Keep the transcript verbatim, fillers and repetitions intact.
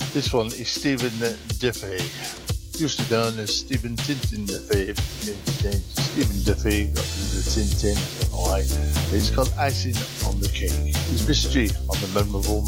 This one is Stephen Duffy, usually known as Stephen Tintin Duffy. Stephen Duffy got the Tintin, I don't know why. It's called Icing on the Cake. It's mystery on the memorable